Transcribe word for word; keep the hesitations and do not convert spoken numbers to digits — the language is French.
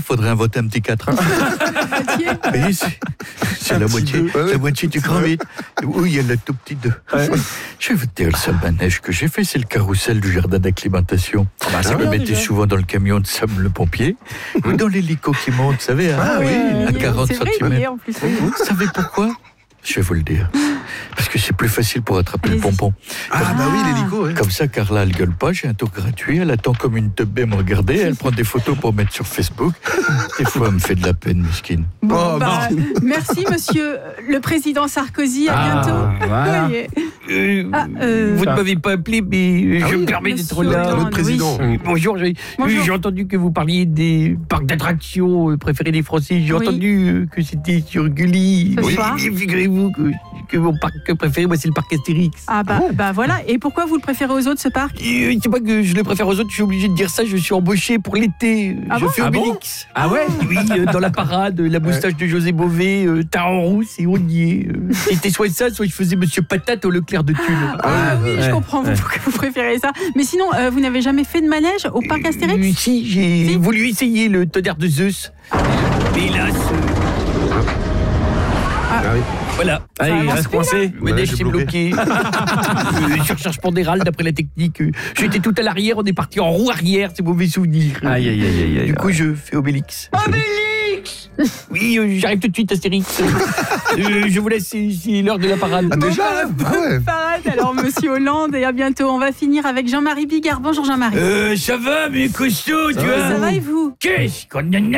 faudrait inventer un petit quatre. Oui, c'est, c'est la moitié, la moitié du grand vide. Oui, il y a le tout petit deux. Ouais. Je vais vous dire, le seul manège que j'ai fait, c'est le carrousel du jardin d'acclimatation. Ah bah, ça me mettait déjà. Souvent dans le camion de Sam le pompier, ou dans l'hélico qui monte, vous savez, ah, à, oui, à quarante centimètres. Vous savez pourquoi ? Je vais vous le dire. Parce que c'est plus facile pour attraper Allez-y. le pompon. Ah, comme, bah oui, l'hélico, ouais. Comme ça, Carla, elle gueule pas, j'ai un tour gratuit, elle attend comme une teubée me regarder, elle prend des photos pour mettre sur Facebook. Des fois, elle me fait de la peine, mesquine. Bon, oh, bah, merci, monsieur le président Sarkozy, à ah, bientôt. Voilà. Oui. Euh, ah, euh... Vous ne m'avez pas appelé, mais ah, je oui, me permets d'être là. Notre président. Oui. Bonjour, j'ai, Bonjour, j'ai entendu que vous parliez des parcs d'attractions préférés des Français. J'ai oui. entendu que c'était sur Gulli. Ce oui. soir. Figurez-vous que, que mon parc préféré, moi, c'est le parc Astérix. Ah bah, oh. bah voilà. Et pourquoi vous le préférez aux autres, ce parc ? euh, C'est pas que je le préfère aux autres, je suis obligé de dire ça. Je suis embauché pour l'été. Ah je bon fais ah Obélix. Bon ah ouais Oui, euh, dans la parade, la moustache ouais. de José Bové, euh, Taran rousse et on y est. Euh, c'était soit ça, soit je faisais Monsieur Patate au Leclerc de Tulle. Ah oui, ouais, je comprends ouais. pourquoi vous préférez ça. Mais sinon, euh, vous n'avez jamais fait de manège au parc Astérix ? euh, Si, j'ai si. voulu essayer le tonnerre de Zeus. Mais hélas... Euh... Ah. Ah oui. Voilà. Allez, il reste coincé. Le manège s'est bloqué. euh, surcharge pondérale d'après la technique. J'étais tout à l'arrière, on est parti en roue arrière, c'est mauvais souvenir. Aïe, aïe, aïe, aïe. Du coup, je fais Obélix. Obélix ! Oui, euh, j'arrive tout de suite, Astérix. euh, je vous laisse, c'est, c'est l'heure de la parade. Ah, déjà ah ouais. Parade, alors, monsieur Hollande, et à bientôt. On va finir avec Jean-Marie Bigard. Bonjour, Jean-Marie. Euh, ça va, mais costaud, tu vois. Ça va et vous ? Qu'est-ce qu'on a